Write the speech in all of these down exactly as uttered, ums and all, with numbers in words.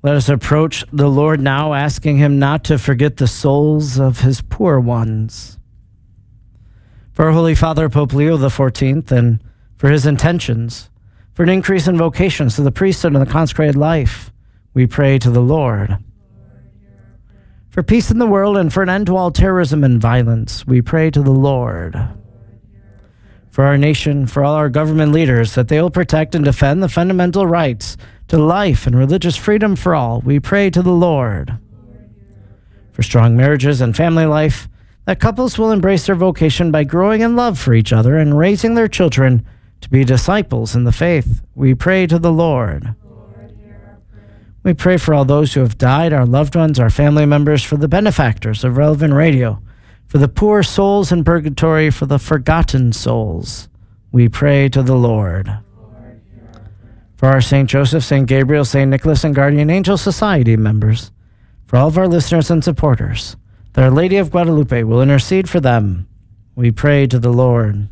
Let us approach the Lord now, asking him not to forget the souls of his poor ones. For our Holy Father, Pope Leo the fourteenth, and for his intentions, for an increase in vocations to the priesthood and the consecrated life, we pray to the Lord. For peace in the world and for an end to all terrorism and violence, we pray to the Lord. For our nation, for all our government leaders, that they will protect and defend the fundamental rights to life and religious freedom for all, we pray to the Lord. For strong marriages and family life, that couples will embrace their vocation by growing in love for each other and raising their children to be disciples in the faith, we pray to the Lord. We pray for all those who have died, our loved ones, our family members, for the benefactors of Relevant Radio, for the poor souls in purgatory, for the forgotten souls, we pray to the Lord. For our Saint Joseph, Saint Gabriel, Saint Nicholas, and Guardian Angel Society members, for all of our listeners and supporters, that Our Lady of Guadalupe will intercede for them, we pray to the Lord.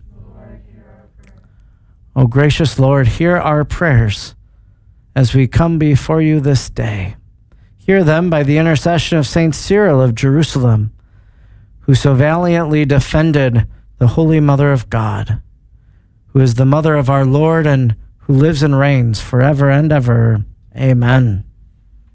O gracious Lord, hear our prayers as we come before you this day. Hear them by the intercession of Saint Cyril of Jerusalem, who so valiantly defended the Holy Mother of God, who is the Mother of our Lord and who lives and reigns forever and ever. Amen.